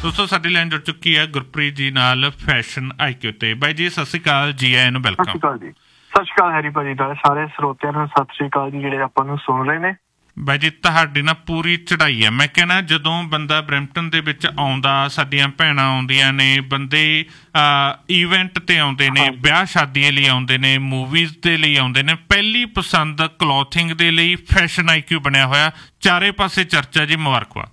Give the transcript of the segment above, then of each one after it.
ਦੋਸਤੋ ਸਾਡੀ ਲਾਈਨ ਜੁੜ ਚੁੱਕੀ ਹੈ ਗੁਰਪ੍ਰੀਤ ਜੀ ਨਾਲ ਫੈਸ਼ਨ IQ ਤੇ। ਬਾਈ ਜੀ ਸਤਿ ਸ਼੍ਰੀ ਅਕਾਲ, ਜੀ ਆਇਆਂ ਨੂੰ, ਵੈਲਕਮ। ਸਤਿ ਸ਼੍ਰੀ ਅਕਾਲ ਜੀ। ਸਤਿ ਸ਼੍ਰੀ ਅਕਾਲ ਹੈਰੀ ਭਾਜੀ, ਸਾਰੇ ਸਰੋਤਿਆਂ ਨੂੰ ਸਤਿ ਸ਼੍ਰੀ ਅਕਾਲ ਜੀ ਜਿਹੜੇ ਆਪਾਂ ਨੂੰ ਸੁਣ ਰਹੇ ਨੇ। ਬਾਈ ਜੀ ਤੁਹਾਡੀ ਨਾ ਪੂਰੀ ਚੜ੍ਹਾਈ ਹੈ। ਮੈਂ ਕਹਿਣਾ ਜਦੋਂ ਬੰਦਾ ਬਰੈਂਪਟਨ ਦੇ ਵਿੱਚ ਆਉਂਦਾ, ਸਾਡੀਆਂ ਭੈਣਾਂ ਆਉਂਦੀਆਂ ਨੇ, ਬੰਦੇ ਈਵੈਂਟ ਤੇ ਆਉਂਦੇ ਨੇ, ਵਿਆਹ ਸ਼ਾਦੀਆਂ ਲਈ ਆਉਂਦੇ ਨੇ, ਮੂਵੀਜ਼ ਦੇ ਲਈ ਆਉਂਦੇ ਨੇ, ਪਹਿਲੀ ਪਸੰਦ ਕਲੋਥਿੰਗ ਦੇ ਲਈ ਫੈਸ਼ਨ IQ ਬਣਿਆ ਹੋਇਆ, ਚਾਰੇ ਪਾਸੇ ਚਰਚਾ ਜੀ, ਮੁਬਾਰਕਬਾਦ।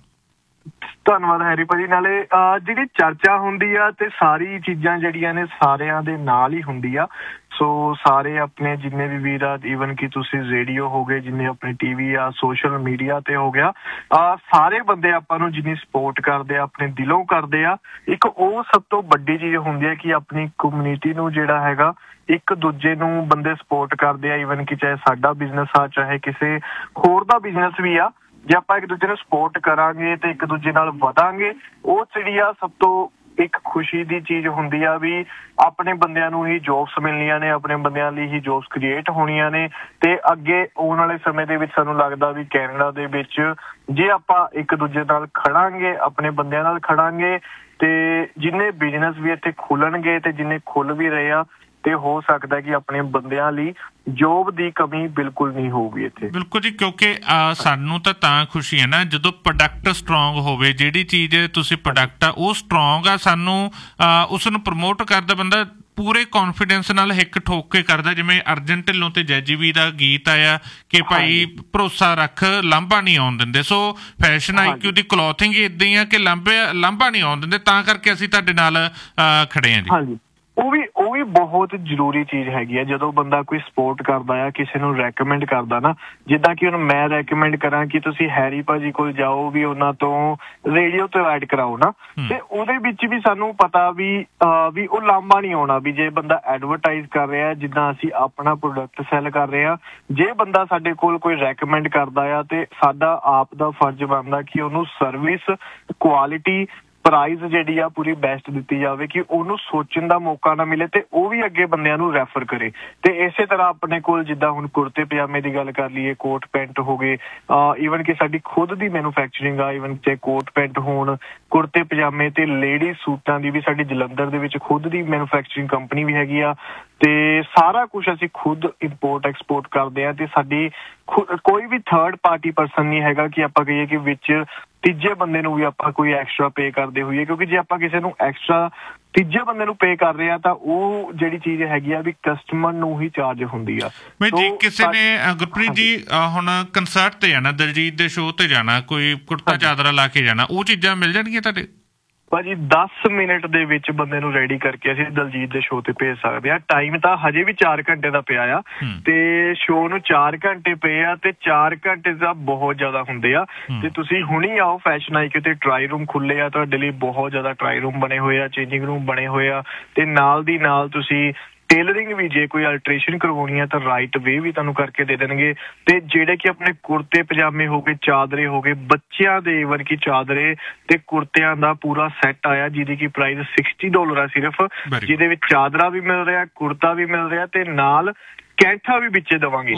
ਧੰਨਵਾਦ ਹੈਰੀ ਭਾਜੀ। ਨਾਲੇ ਜਿਹੜੀ ਚਰਚਾ ਹੁੰਦੀ ਆ ਤੇ ਸਾਰੀ ਚੀਜ਼ਾਂ ਜਿਹੜੀਆਂ ਨੇ ਸਾਰਿਆਂ ਦੇ ਨਾਲ ਹੀ ਹੁੰਦੀ ਆ। ਸੋ ਸਾਰੇ ਆਪਣੇ ਜਿੰਨੇ ਵੀ ਵੀਰ ਆ, ਈਵਨ ਕਿ ਤੁਸੀਂ ਰੇਡੀਓ ਹੋ ਗਏ, ਜਿੰਨੇ ਆਪਣੇ TV ਆ, ਸੋਸ਼ਲ ਮੀਡੀਆ ਤੇ ਹੋ ਗਿਆ, ਸਾਰੇ ਬੰਦੇ ਆਪਾਂ ਨੂੰ ਜਿੰਨੀ ਸਪੋਰਟ ਕਰਦੇ ਆ, ਆਪਣੇ ਦਿਲੋਂ ਕਰਦੇ ਆ। ਇੱਕ ਉਹ ਸਭ ਤੋਂ ਵੱਡੀ ਚੀਜ਼ ਹੁੰਦੀ ਹੈ ਕਿ ਆਪਣੀ ਕਮਿਊਨਿਟੀ ਨੂੰ ਜਿਹੜਾ ਹੈਗਾ ਇੱਕ ਦੂਜੇ ਨੂੰ ਬੰਦੇ ਸਪੋਰਟ ਕਰਦੇ ਆ। ਈਵਨ ਕਿ ਚਾਹੇ ਸਾਡਾ ਬਿਜ਼ਨਸ ਆ, ਚਾਹੇ ਕਿਸੇ ਹੋਰ ਦਾ ਬਿਜ਼ਨਸ ਵੀ ਆ, ਜੇ ਆਪਾਂ ਇੱਕ ਦੂਜੇ ਨੂੰ ਸਪੋਰਟ ਕਰਾਂਗੇ ਤੇ ਇੱਕ ਦੂਜੇ ਨਾਲ ਵਧਾਂਗੇ, ਉਹ ਜਿਹੜੀ ਆ ਸਭ ਤੋਂ ਇੱਕ ਖੁਸ਼ੀ ਦੀ ਚੀਜ਼ ਹੁੰਦੀ ਆ ਵੀ ਆਪਣੇ ਬੰਦਿਆਂ ਨੂੰ ਹੀ ਜੋਬਸ ਮਿਲਣੀਆਂ ਨੇ, ਆਪਣੇ ਬੰਦਿਆਂ ਲਈ ਹੀ ਜੋਬਸ ਕ੍ਰੀਏਟ ਹੋਣੀਆਂ ਨੇ। ਤੇ ਅੱਗੇ ਆਉਣ ਵਾਲੇ ਸਮੇਂ ਦੇ ਵਿੱਚ ਸਾਨੂੰ ਲੱਗਦਾ ਵੀ ਕੈਨੇਡਾ ਦੇ ਵਿੱਚ ਜੇ ਆਪਾਂ ਇੱਕ ਦੂਜੇ ਨਾਲ ਖੜਾਂਗੇ, ਆਪਣੇ ਬੰਦਿਆਂ ਨਾਲ ਖੜਾਂਗੇ, ਤੇ ਜਿੰਨੇ ਬਿਜ਼ਨਸ ਵੀ ਇੱਥੇ ਖੁੱਲਣਗੇ ਤੇ ਜਿੰਨੇ ਖੁੱਲ ਵੀ ਰਹੇ ਆ, ਤੇ ਹੋ ਸਕਦਾ ਕਿ ਆਪਣੇ ਬੰਦਿਆਂ ਲਈ ਜੋਬ ਦੀ ਕਮੀ ਬਿਲਕੁਲ ਨਹੀਂ ਹੋਊਗੀ ਇੱਥੇ। ਬਿਲਕੁਲ ਜੀ, ਕਿਉਂਕਿ ਸਾਨੂੰ ਤਾਂ ਖੁਸ਼ੀ ਹੈ ਨਾ ਜਦੋਂ ਪ੍ਰੋਡਕਟ ਸਟਰੋਂਗ ਹੋਵੇ। ਜਿਹੜੀ ਚੀਜ਼ ਤੁਸੀਂ ਪ੍ਰੋਡਕਟ ਆ ਉਹ ਸਟਰੋਂਗ ਆ, ਸਾਨੂੰ ਉਸ ਨੂੰ ਪ੍ਰਮੋਟ ਕਰਦਾ ਬੰਦਾ ਪੂਰੇ ਕੌਨਫੀਡੈਂਸ ਨਾਲ ਹਿੱਕ ਠੋਕ ਕੇ ਕਰਦਾ। ਜਿਵੇਂ ਅਰਜਨ ਢਿੱਲੋਂ ਤੇ ਜੈਜੀ ਦਾ ਗੀਤ ਆਇਆ ਕਿ ਭਾਈ ਭਰੋਸਾ ਰੱਖ, ਲਾਂਭਾ ਨਹੀਂ ਆਉਣ ਦਿੰਦੇ। ਸੋ ਫੈਸ਼ਨ IQ ਦੀ ਕਲੋਥਿੰਗ ਹੀ ਏਦਾਂ ਹੀ ਆ ਕਿ ਲਾਂਭਾ ਨਹੀਂ ਆਉਣ ਦਿੰਦੇ, ਤਾਂ ਕਰਕੇ ਅਸੀਂ ਤੁਹਾਡੇ ਨਾਲ ਖੜੇ ਹਾਂ ਜੀ। ਉਹ ਵੀ ਬਹੁਤ ਜ਼ਰੂਰੀ ਚੀਜ਼ ਹੈਗੀ ਆ। ਜਦੋਂ ਬੰਦਾ ਕੋਈ ਸਪੋਰਟ ਕਰਦਾ ਆ, ਕਿਸੇ ਨੂੰ ਰੈਕਮੈਂਡ ਕਰਦਾ ਨਾ, ਜਿੱਦਾਂ ਕਿ ਹੁਣ ਮੈਂ ਰੈਕਮੈਂਡ ਕਰਾਂ ਕਿ ਤੁਸੀਂ ਹੈਰੀ ਭਾਜੀ ਕੋਲ ਜਾਓ, ਵੀ ਉਹਨਾਂ ਤੋਂ ਰੇਡੀਓ ਤੋਂ ਐਡ ਕਰਾਓ ਨਾ, ਤੇ ਉਹਦੇ ਵਿੱਚ ਵੀ ਸਾਨੂੰ ਪਤਾ ਵੀ ਉਹ ਲਾਂਭਾ ਨਹੀਂ ਆਉਣਾ। ਵੀ ਜੇ ਬੰਦਾ ਐਡਵਰਟਾਈਜ਼ ਕਰ ਰਿਹਾ, ਜਿੱਦਾਂ ਅਸੀਂ ਆਪਣਾ ਪ੍ਰੋਡਕਟ ਸੈਲ ਕਰ ਰਹੇ ਆ, ਜੇ ਬੰਦਾ ਸਾਡੇ ਕੋਲ ਕੋਈ ਰੈਕਮੈਂਡ ਕਰਦਾ ਆ, ਤੇ ਸਾਡਾ ਆਪ ਦਾ ਫਰਜ਼ ਬਣਦਾ ਕਿ ਉਹਨੂੰ ਸਰਵਿਸ, ਕੁਆਲਿਟੀ, ਪ੍ਰਾਈਜ਼ ਜਿਹੜੀ ਆ ਪੂਰੀ ਬੈਸਟ ਦਿੱਤੀ ਜਾਵੇ, ਕਿ ਉਹਨੂੰ ਸੋਚਣ ਦਾ ਮੌਕਾ ਨਾ ਮਿਲੇ ਤੇ ਉਹ ਵੀ ਅੱਗੇ ਬੰਦਿਆਂ ਨੂੰ ਰੈਫਰ ਕਰੇ। ਤੇ ਇਸੇ ਤਰ੍ਹਾਂ ਆਪਣੇ ਕੋਲ ਜਿੱਦਾਂ ਹੁਣ ਕੁੜਤੇ ਪਜਾਮੇ ਦੀ ਗੱਲ ਕਰ ਲਈਏ, ਕੋਟ ਪੈਂਟ ਹੋ ਗਏ, ਈਵਨ ਕਿ ਸਾਡੀ ਖੁਦ ਦੀ ਮੈਨੂਫੈਕਚਰਿੰਗ ਆ, ਈਵਨ ਚਾਹੇ ਕੋਟ ਪੈਂਟ ਹੋਣ, ਕੁੜਤੇ ਪਜਾਮੇ ਤੇ ਲੇਡੀਜ਼ ਸੂਟਾਂ ਦੀ ਵੀ ਸਾਡੀ ਜਲੰਧਰ ਦੇ ਵਿੱਚ ਖੁਦ ਦੀ ਮੈਨੂਫੈਕਚਰਿੰਗ ਕੰਪਨੀ ਵੀ ਹੈਗੀ ਆ। ਤੇ ਸਾਰਾ ਕੁਛ ਅਸੀਂ ਖੁਦ ਇੰਪੋਰਟ ਐਕਸਪੋਰਟ ਕਰਦੇ ਆ। ਤੇ ਸਾਡੀ ਕੋਈ ਵੀ ਥਰਡ ਪਾਰਟੀ ਪਰਸਨ ਨਹੀਂ ਹੈਗਾ ਕਿ ਆਪਾਂ ਕਹੀਏ ਕਿ ਵਿੱਚ ਤੀਜੇ ਬੰਦੇ ਨੂੰ ਵੀ ਆਪਾਂ ਕੋਈ ਐਕਸਟਰਾ ਪੇ ਕਰਦੇ ਹੋਈਏ, ਕਿਉਂਕਿ ਜੇ ਆਪਾਂ ਕਿਸੇ ਨੂੰ ਐਕਸਟਰਾ ਤੀਜੇ ਬੰਦੇ ਨੂੰ ਪੇ ਕਰ ਰਹੇ ਆ ਤਾਂ ਉਹ ਜਿਹੜੀ ਚੀਜ਼ ਹੈਗੀ ਆ ਵੀ ਕਸਟਮਰ ਨੂੰ ਹੀ ਚਾਰਜ ਹੁੰਦੀ ਆ। ਜੀ ਕਿਸੇ ਨੇ ਗੁਰਪ੍ਰੀਤ ਜੀ ਹੁਣ ਕੰਸਰਟ ਤੇ ਜਾਣਾ, ਦਲਜੀਤ ਦੇ ਸ਼ੋਅ ਤੇ ਜਾਣਾ, ਕੋਈ ਕੁੜਤਾ ਚਾਦਰਾ ਲਾ ਕੇ ਜਾਣਾ, ਉਹ ਚੀਜ਼ਾਂ ਮਿਲ ਜਾਣਗੀਆਂ ਤੁਹਾਡੇ? ਭਾਜੀ 10 ਮਿੰਟ ਦੇ ਵਿੱਚ ਬੰਦੇ ਨੂੰ ਰੈਡੀ ਕਰਕੇ ਅਸੀਂ ਦਲਜੀਤ ਦੇ ਸ਼ੋਅ ਤੇ ਭੇਜ ਸਕਦੇ ਆ। ਟਾਈਮ ਤਾਂ ਹਜੇ ਵੀ 4 ਘੰਟੇ ਦਾ ਪਿਆ ਆ, ਤੇ ਸ਼ੋਅ ਨੂੰ 4 ਘੰਟੇ ਪਏ ਆ, ਤੇ 4 ਘੰਟੇ ਦਾ ਬਹੁਤ ਜ਼ਿਆਦਾ ਹੁੰਦੇ ਆ। ਤੇ ਤੁਸੀਂ ਹੁਣੀ ਆਓ, ਫੈਸ਼ਨ IQ ਤੇ ਟਰਾਈ ਰੂਮ ਖੁੱਲੇ ਆ ਤੁਹਾਡੇ ਲਈ, ਬਹੁਤ ਜ਼ਿਆਦਾ ਟਰਾਈ ਰੂਮ ਬਣੇ ਹੋਏ ਆ, ਚੇਂਜਿੰਗ ਰੂਮ ਬਣੇ ਹੋਏ ਆ, ਤੇ ਨਾਲ ਦੀ ਨਾਲ ਤੁਸੀਂ ਟੇਲਰਿੰਗ ਵੀ ਜੇ ਕੋਈ ਅਲਟਰੇਸ਼ਨ ਕਰਵਾਉਣੀ ਹੈ ਤਾਂ ਰਾਈਟ ਵੇ ਵੀ ਤੁਹਾਨੂੰ ਕਰਕੇ ਦੇ ਦੇਣਗੇ। ਤੇ ਜਿਹੜੇ ਕਿ ਆਪਣੇ ਕੁੜਤੇ ਪਜਾਮੇ ਹੋ ਗਏ, ਚਾਦਰੇ ਹੋ ਗਏ, ਬੱਚਿਆਂ ਦੇ ਈਵਨ ਕਿ ਚਾਦਰੇ ਤੇ ਕੁੜਤਿਆਂ ਦਾ ਪੂਰਾ ਸੈੱਟ ਆਇਆ, ਜਿਹਦੀ ਕਿ ਪ੍ਰਾਈਸ $60 ਆ ਸਿਰਫ, ਜਿਹਦੇ ਵਿੱਚ ਚਾਦਰਾ ਵੀ ਮਿਲ ਰਿਹਾ, ਕੁੜਤਾ ਵੀ ਮਿਲ ਰਿਹਾ, ਤੇ ਨਾਲ ਕੈਂਠਾ ਵੀ ਵਿੱਚੇ ਦੇਵਾਂਗੇ।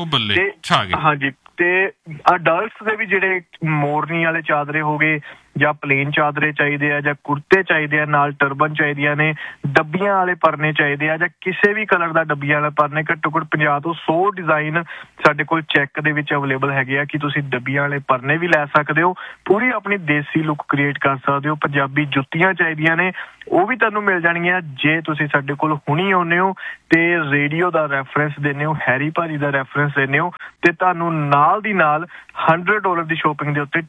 ਹਾਂਜੀ, ਤੇ ਅਡਲਟਸ ਦੇ ਵੀ ਜਿਹੜੇ ਮੋਰਨੀ ਵਾਲੇ ਚਾਦਰੇ ਹੋ ਗਏ, ਜਾਂ ਪਲੇਨ ਚਾਦਰੇ ਚਾਹੀਦੇ ਆ, ਜਾਂ ਕੁੜਤੇ ਚਾਹੀਦੇ ਆ, ਨਾਲ ਟਰਬਨ ਚਾਹੀਦੀਆਂ ਨੇ, ਡੱਬੀਆਂ ਵਾਲੇ ਪਰਨੇ ਚਾਹੀਦੇ ਆ, ਜਾਂ ਕਿਸੇ ਵੀ ਕਲਰ ਦਾ ਡੱਬੀਆਂ ਵਾਲੇ ਪਰਨੇ, ਘੱਟੋ ਘੱਟ 50 ਤੋਂ 100 ਡਿਜ਼ਾਈਨ ਸਾਡੇ ਕੋਲ ਚੈੱਕ ਦੇ ਵਿੱਚ ਅਵੇਲੇਬਲ ਹੈਗੇ ਆ, ਕਿ ਤੁਸੀਂ ਡੱਬੀਆਂ ਵਾਲੇ ਪਰਨੇ ਵੀ ਲੈ ਸਕਦੇ ਹੋ, ਪੂਰੀ ਆਪਣੀ ਦੇਸੀ ਲੁੱਕ ਕ੍ਰੀਏਟ ਕਰ ਸਕਦੇ ਹੋ। ਪੰਜਾਬੀ ਜੁੱਤੀਆਂ ਚਾਹੀਦੀਆਂ ਨੇ, ਉਹ ਵੀ ਤੁਹਾਨੂੰ ਮਿਲ ਜਾਣਗੀਆਂ ਜੇ ਤੁਸੀਂ ਸਾਡੇ ਕੋਲ ਹੁਣੀ ਆਉਂਦੇ ਹੋ ਤੇ ਰੇਡੀਓ ਦਾ ਰੈਫਰੈਂਸ ਦਿੰਦੇ ਹੋ, ਹੈਰੀ ਭਾਜੀ ਦਾ ਰੈਫਰੈਂਸ ਦਿੰਦੇ ਹੋ, ਤੇ ਤੁਹਾਨੂੰ ਨਾਲ ਦੀ ਨਾਲ $100 ਦੀ ਸ਼ੋਪਿੰਗ ਦੇ ਉੱਤੇ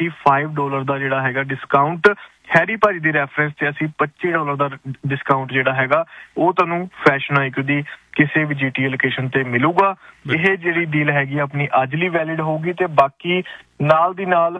$25 ਦਾ ਜਿਹੜਾ ਹੈਗਾ ਡਿਸਕਾਊਂਟ, ਹੈਰੀ ਭਾਜੀ ਦੀ ਰੈਫਰੈਂਸ ਤੇ ਅਸੀਂ $25 ਦਾ ਡਿਸਕਾਊਂਟ ਜਿਹੜਾ ਹੈਗਾ ਉਹ ਤੁਹਾਨੂੰ ਫੈਸ਼ਨ IQ ਦੀ ਕਿਸੇ ਵੀ GT ਲੋਕੇਸ਼ਨ ਤੇ ਮਿਲੂਗਾ। ਇਹ ਜਿਹੜੀ ਡੀਲ ਹੈਗੀ ਆਪਣੀ ਅੱਜ ਲਈ ਵੈਲਿਡ ਹੋਊਗੀ। ਤੇ ਬਾਕੀ ਨਾਲ ਦੀ ਨਾਲ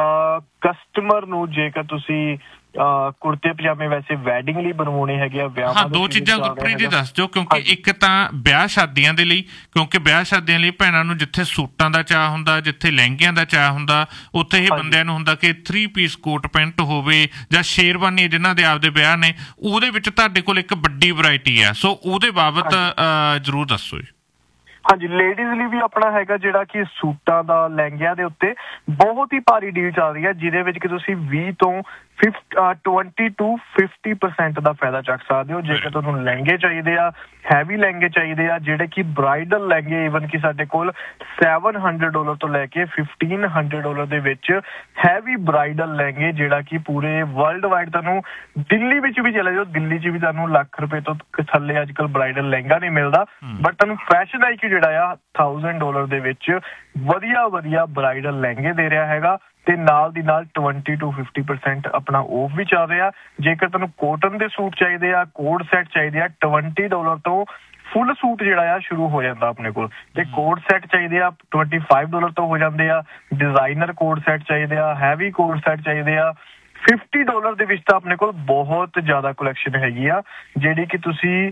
ਕਸਟਮਰ ਨੂੰ ਜੇਕਰ ਤੁਸੀਂ ਕੁੜਤੇ ਪਜਾਮੇ ਵੈਸੇ ਵੈਡਿੰਗ ਲਈ ਬਣਵਾਉਣੇ ਹੈਗੇ ਆ, ਵਿਆਹ, ਦੋ ਚੀਜ਼ਾਂ ਗੁਰਪ੍ਰੀਤ ਜੀ ਦੱਸ ਦਿਓ, ਕਿਉਂਕਿ ਇੱਕ ਤਾਂ ਵਿਆਹ ਸ਼ਾਦੀਆਂ ਦੇ ਲਈ, ਕਿਉਂਕਿ ਵਿਆਹ ਸ਼ਾਦੀਆਂ ਲਈ ਭੈਣਾਂ ਨੂੰ ਜਿੱਥੇ ਸੂਟਾਂ ਦਾ ਚਾਅ ਹੁੰਦਾ, ਜਿੱਥੇ ਲਹਿੰਗਿਆਂ ਦਾ ਚਾਅ ਹੁੰਦਾ, ਉੱਥੇ ਹੀ ਬੰਦਿਆਂ ਨੂੰ ਹੁੰਦਾ ਕਿ 3 ਪੀਸ ਕੋਟ ਪੈਂਟ ਹੋਵੇ, ਜਾਂ ਸ਼ੇਰਵਾਨੀ ਜਿਨ੍ਹਾਂ ਦੇ ਆਪਦੇ ਵਿਆਹ ਨੇ, ਉਹਦੇ ਵਿੱਚ ਤੁਹਾਡੇ ਕੋਲ ਇੱਕ ਵੱਡੀ ਵੈਰਾਈਟੀ ਆ। ਸੋ ਉਹਦੇ ਬਾਬਤ ਜ਼ਰੂਰ ਦੱਸੋ ਜੀ। ਹਾਂਜੀ, ਲੇਡੀਜ਼ ਲਈ ਵੀ ਆਪਣਾ ਹੈਗਾ ਜਿਹੜਾ ਕਿ ਸੂਟਾਂ ਦਾ, ਲਹਿੰਗਿਆਂ ਦੇ ਉੱਤੇ ਬਹੁਤ ਹੀ ਭਾਰੀ ਡੀਲ ਚੱਲ ਰਹੀ ਹੈ, ਜਿਹਦੇ ਵਿੱਚ ਕਿ ਤੁਸੀਂ 20 ਤੋਂ 20 to 50% ਦਾ ਫਾਇਦਾ ਚੱਕ ਸਕਦੇ ਹੋ। ਜੇਕਰ ਤੁਹਾਨੂੰ ਲਹਿੰਗੇ ਚਾਹੀਦੇ ਆ, ਹੈਵੀ ਲਹਿੰਗੇ ਚਾਹੀਦੇ ਆ, ਜਿਹੜੇ ਕਿ ਬ੍ਰਾਈਡਲ ਲਹਿੰਗੇ, ਈਵਨ ਕਿ ਸਾਡੇ ਕੋਲ $700 ਤੋਂ ਲੈ ਕੇ $1500 ਦੇ ਵਿੱਚ ਹੈਵੀ ਬ੍ਰਾਈਡਲ ਲਹਿੰਗੇ, ਜਿਹੜਾ ਕਿ ਪੂਰੇ ਵਰਲਡ ਵਾਈਡ ਤੁਹਾਨੂੰ ਦਿੱਲੀ ਵਿੱਚ ਵੀ ਚਲੇ ਜਾਓ, ਦਿੱਲੀ 'ਚ ਵੀ ਤੁਹਾਨੂੰ ਲੱਖ ਰੁਪਏ ਤੋਂ ਥੱਲੇ ਅੱਜ ਕੱਲ ਬ੍ਰਾਈਡਲ ਲਹਿੰਗਾ ਨਹੀਂ ਮਿਲਦਾ। ਬਟ ਤੁਹਾਨੂੰ ਫੈਸ਼ਨ IQ ਜਿਹੜਾ ਆ $1000 ਦੇ ਵਿੱਚ ਵਧੀਆ ਬ੍ਰਾਈਡਲ ਲਹਿੰਗੇ ਦੇ ਰਿਹਾ ਹੈਗਾ, ਤੇ ਨਾਲ ਦੀ ਨਾਲ 20 to 50% ਆਪਣਾ ਆਫ ਵੀ ਚੱਲ ਰਿਹਾ। ਜੇਕਰ ਤੁਹਾਨੂੰ ਕੋਟਨ ਦੇ ਸੂਟ ਚਾਹੀਦੇ ਆ, ਕੋਡ ਸੈਟ ਚਾਹੀਦੇ ਆ, $20 ਤੋਂ ਫੁੱਲ ਸੂਟ ਜਿਹੜਾ ਆ ਸ਼ੁਰੂ ਹੋ ਜਾਂਦਾ ਆਪਣੇ ਕੋਲ, ਤੇ ਕੋਡ ਸੈਟ ਚਾਹੀਦੇ ਆ $25 ਤੋਂ ਹੋ ਜਾਂਦੇ ਆ। ਡਿਜ਼ਾਈਨਰ ਕੋਡ ਸੈਟ ਚਾਹੀਦੇ ਆ, ਹੈਵੀ ਕੋਡ ਸੈਟ ਚਾਹੀਦੇ ਆ $50 ਦੇ ਵਿੱਚ ਤਾਂ ਆਪਣੇ ਕੋਲ ਬਹੁਤ ਜ਼ਿਆਦਾ ਕਲੈਕਸ਼ਨ ਹੈਗੀ ਆ, ਜਿਹੜੀ ਕਿ ਤੁਸੀਂ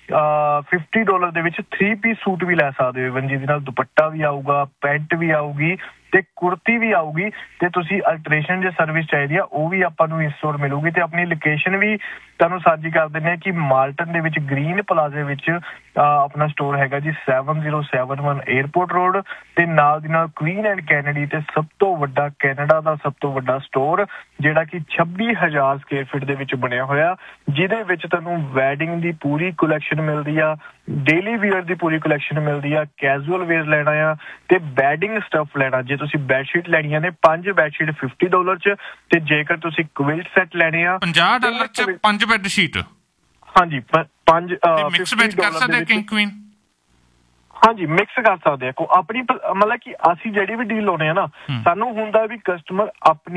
$50 ਦੇ ਵਿੱਚ 3 ਪੀਸ ਸੂਟ ਵੀ ਲੈ ਸਕਦੇ ਹੋ, ਜਿਹਦੇ ਨਾਲ ਦੁਪੱਟਾ ਵੀ ਆਊਗਾ, ਪੈਂਟ ਵੀ ਆਊਗੀ ਤੇ ਕੁੜਤੀ ਵੀ ਆਊਗੀ। ਤੇ ਤੁਸੀਂ ਅਲਟਰੇਸ਼ਨ ਜੇ ਸਰਵਿਸ ਚਾਹੀਦੀ ਆ, ਉਹ ਵੀ ਆਪਾਂ ਨੂੰ ਇਸ ਸਟੋਰ ਮਿਲੂਗੀ। ਤੇ ਆਪਣੀ ਲੋਕੇਸ਼ਨ ਵੀ ਤੁਹਾਨੂੰ ਸਾਂਝੀ ਕਰ ਦਿੰਦੇ ਆ ਕਿ ਮਾਲਟਨ ਦੇ ਵਿੱਚ ਗ੍ਰੀਨ ਪਲਾਜ਼ੇ ਵਿੱਚ ਆਪਣਾ ਸਟੋਰ ਹੈਗਾ ਜੀ, 7071 에ਅਰਪੋਰਟ ਰੋਡ, ਤੇ ਨਾਲ ਦੀ ਨਾਲ ਕੁਈਨ ਐਂਡ ਕੈਨੇਡੀ ਤੇ ਸਭ ਤੋਂ ਵੱਡਾ ਕੈਨੇਡਾ ਦਾ ਸਭ ਤੋਂ ਵੱਡਾ ਸਟੋਰ, ਜਿਹੜਾ ਕਿ 26,000 ਸਕੁਅਰ ਫੀਟ ਦੇ ਵਿੱਚ ਬਣਿਆ ਹੋਇਆ, ਜਿਹਦੇ ਵਿੱਚ ਤੁਹਾਨੂੰ ਵੈਡਿੰਗ ਦੀ ਪੂਰੀ ਕਲੈਕਸ਼ਨ ਮਿਲਦੀ ਆ, ਡੇਲੀ ਵੀਅਰ ਦੀ ਪੂਰੀ ਕਲੈਕਸ਼ਨ ਮਿਲਦੀ ਆ, ਕੈਜੂਅਲ ਵੇਅਰ ਲੈਣਾ ਆ ਤੇ ਬੈਡਿੰਗ ਸਟੱਫ ਲੈਣਾ। ਜੇ ਤੁਸੀਂ ਬੈਡਸ਼ੀਟ ਲੈਣੀਆਂ ਨੇ, 5 ਬੈਡਸ਼ੀਟ $50 ਚ, ਤੇ ਜੇਕਰ ਤੁਸੀਂ ਕੁਇਲਟ ਸੈੱਟ ਲੈਣੇ ਆ $50 ਚ 5 ਬੈੱਡ ਸ਼ੀਟ। ਹਾਂਜੀ, 5 ਮਿਕਸ ਵਿੱਚ ਕਰ ਸਕਦੇ ਕਿੰਗ ਕੁਈਨ। ਹਾਂਜੀ, ਮਿਕਸ ਕਰ ਸਕਦੇ ਆ। ਆਪਣੀ ਮਤਲਬ ਕਿ ਅਸੀਂ ਜਿਹੜੀ ਵੀ ਡੀਲ ਲਾਉਣੇ ਆ ਨਾ, ਸਾਨੂੰ ਹੁੰਦਾ ਵੀ ਕਸਟਮਰ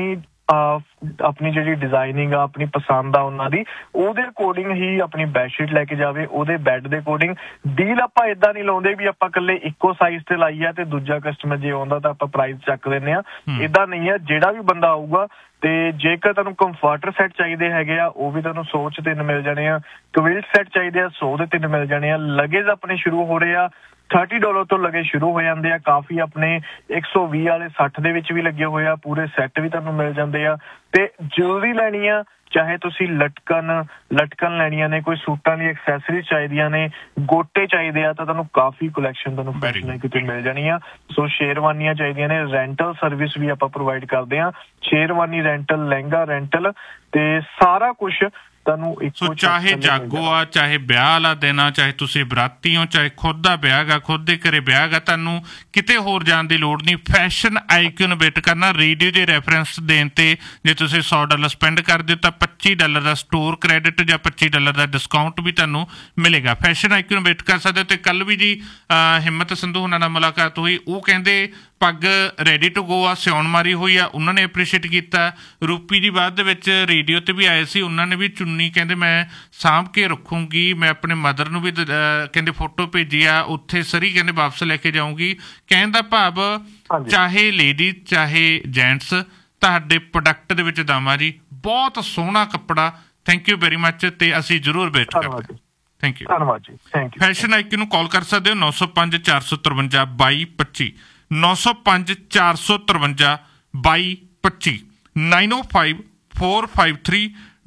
ਆਪਣੀ ਜਿਹੜੀ ਡਿਜ਼ਾਈਨਿੰਗ ਆ, ਆਪਣੀ ਪਸੰਦ ਆ ਉਹਨਾਂ ਦੀ, ਉਹਦੇ ਅਕੋਰਡਿੰਗ ਹੀ ਆਪਣੀ ਬੈਡਸ਼ੀਟ ਲੈ ਕੇ ਜਾਵੇ, ਉਹਦੇ ਬੈੱਡ ਦੇ ਅਕੋਰਡਿੰਗ। ਡੀਲ ਆਪਾਂ ਏਦਾਂ ਨਹੀਂ ਲਾਉਂਦੇ ਵੀ ਆਪਾਂ ਇਕੱਲੇ ਇੱਕੋ ਸਾਈਜ਼ ਤੇ ਲਾਈ ਆ ਤੇ ਦੂਜਾ ਕਸਟਮਰ ਜੇ ਆਉਂਦਾ ਤਾਂ ਆਪਾਂ ਪ੍ਰਾਈਸ ਚੱਕ ਦਿੰਦੇ ਆ। ਏਦਾਂ ਨਹੀਂ ਆ, ਜਿਹੜਾ ਵੀ ਬੰਦਾ ਆਊਗਾ। ਤੇ ਜੇਕਰ ਤੁਹਾਨੂੰ ਕੰਫਰਟਰ ਸੈੱਟ ਚਾਹੀਦੇ ਹੈਗੇ ਆ, ਉਹ ਵੀ ਤੁਹਾਨੂੰ 100 ਚ 3 ਮਿਲ ਜਾਣੇ ਆ। ਕੁਇਲਟ ਸੈੱਟ ਚਾਹੀਦੇ ਆ, 100 ਦੇ 3 ਮਿਲ ਜਾਣੇ ਆ। ਲਗੇਜ ਆਪਣੇ ਸ਼ੁਰੂ ਹੋ ਰਹੇ ਆ $30 ਤੋਂ ਲਗੇ ਸ਼ੁਰੂ ਹੋ ਜਾਂਦੇ ਆ। ਕਾਫੀ ਆਪਣੇ 120 ਵਾਲੇ 60 ਦੇ ਵਿੱਚ ਵੀ ਲੱਗੇ ਹੋਏ ਆ, ਪੂਰੇ ਸੈੱਟ ਵੀ ਤੁਹਾਨੂੰ ਮਿਲ ਜਾਂਦੇ ਆ। ਤੇ ਜੁਐਲਰੀ ਲੈਣੀ ਆ, ਚਾਹੇ ਤੁਸੀਂ ਲਟਕਣ ਲੈਣੀਆਂ ਨੇ, ਕੋਈ ਸੂਟਾਂ ਦੀ ਐਕਸੈਸਰੀ ਚਾਹੀਦੀਆਂ ਨੇ, ਗੋਟੇ ਚਾਹੀਦੇ ਆ, ਤਾਂ ਤੁਹਾਨੂੰ ਕਾਫੀ ਕਲੈਕਸ਼ਨ ਤੁਹਾਨੂੰ ਫੈਸ਼ਨ ਕਿਤੇ ਮਿਲ ਜਾਣੀ ਆ। ਸੋ ਸ਼ੇਰਵਾਨੀਆਂ ਚਾਹੀਦੀਆਂ ਨੇ, ਰੈਂਟਲ ਸਰਵਿਸ ਵੀ ਆਪਾਂ ਪ੍ਰੋਵਾਈਡ ਕਰਦੇ ਆ, ਸ਼ੇਰਵਾਨੀ ਰੈਂਟਲ, ਲਹਿੰਗਾ ਰੈਂਟਲ, ਤੇ ਸਾਰਾ ਕੁਛ ਤੁਹਾਨੂੰ ਸੋ ਚਾਹੇ ਜਾਗੋ ਆ, ਚਾਹੇ ਵਿਆਹ ਵਾਲਾ ਦਿਨ ਆ, ਚਾਹੇ ਤੁਸੀਂ ਬਰਾਤੀ ਹੋ, ਚਾਹੇ ਖੁਦ ਦਾ ਵਿਆਹ ਗਾ, ਖੁਦ ਦੇ ਘਰੇ ਵਿਆਹ ਗਾ, ਤੁਹਾਨੂੰ ਕਿਤੇ ਹੋਰ ਜਾਣ ਦੀ ਲੋੜ ਨਹੀਂ। ਫੈਸ਼ਨ IQ ਨੂੰ ਵਿਜ਼ਿਟ ਕਰਨਾ। ਰੇਡੀਓ ਦੇ ਰੈਫਰੈਂਸ ਦੇਣ ਤੇ ਜੇ ਤੁਸੀਂ $100 ਸਪੈਂਡ ਕਰਦੇ ਹੋ ਤਾਂ $25 ਦਾ ਸਟੋਰ ਕ੍ਰੈਡਿਟ ਜਾਂ $25 ਦਾ ਡਿਸਕਾਊਂਟ ਵੀ ਤੁਹਾਨੂੰ ਮਿਲੇਗਾ। ਫੈਸ਼ਨ IQ ਨੂੰ ਵਿਜ਼ਿਟ ਕਰ ਸਕਦੇ ਹੋ। ਤੇ ਕੱਲ ਵੀ ਜੀ ਹਿੰਮਤ ਸੰਧੂ ਹੁਣਾਂ ਨਾਲ ਮੁਲਾਕਾਤ ਹੋਈ, ਉਹ ਕਹਿੰਦੇ ਪੱਗ ਰੈਡੀ ਟੂ ਗੋ ਆ, ਸਿਉਣ ਮਾਰੀ ਹੋਈ ਆ, ਉਹਨਾਂ ਨੇ ਐਪਰੀਸ਼ੀਏਟ ਕੀਤਾ। ਰੂਪੀ ਜੀ ਬਾਅਦ ਦੇ ਵਿੱਚ ਰੇਡੀਓ ਤੇ ਵੀ ਆਏ ਸੀ, ਉਹਨਾਂ ਨੇ ਵੀ ਚੁੰਨੀ ਕਹਿੰਦੇ ਮੈਂ ਸਾਂਭ ਕੇ ਰੱਖੂੰਗੀ, ਮੈਂ ਆਪਣੇ ਮਦਰ ਨੂੰ ਵੀ ਕਹਿੰਦੇ ਫੋਟੋ ਭੇਜੀ ਆ, ਉੱਥੇ ਸਰੀ ਕਹਿੰਦੇ ਵਾਪਸ ਲੈ ਕੇ ਜਾਊਂਗੀ। ਕਹਿਣ ਦਾ ਭਾਵ ਚਾਹੇ ਲੇਡੀ ਚਾਹੇ ਜੈਂਟਸ, ਤੁਹਾਡੇ ਪ੍ਰੋਡਕਟ ਦੇ ਵਿੱਚ ਦਮ ਆ ਜੀ। ਬਹੁਤ ਸੋਹਣਾ ਕੱਪੜਾ। ਥੈਂਕ ਯੂ ਵੈਰੀ ਮੱਚ, ਤੇ ਅਸੀਂ ਜ਼ਰੂਰ ਵੇਟ ਕਰਦੇ। ਥੈਂਕ ਯੂ, ਧੰਨਵਾਦ ਜੀ। Thank you. ਫੈਸ਼ਨ IQ ਨੂੰ ਕਾਲ ਕਰ ਸਕਦੇ ਹੋ 905 453 2225 905 453 2225 905 453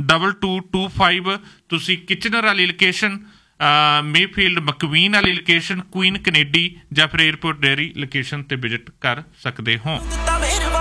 2225। ਤੁਸੀਂ ਕਿਚਨਰ ਵਾਲੀ ਲੋਕੇਸ਼ਨ, ਮੇਫੀਲਡ ਮਕਵੀਨ ਵਾਲੀ ਲੋਕੇਸ਼ਨ, ਕੁਈਨ ਕੈਨੇਡੀ ਜਾਂ ਫਿਰ ਏਅਰਪੋਰਟ ਡੇਅਰੀ ਲੋਕੇਸ਼ਨ ਤੇ ਵਿਜ਼ਿਟ ਕਰ ਸਕਦੇ ਹੋ।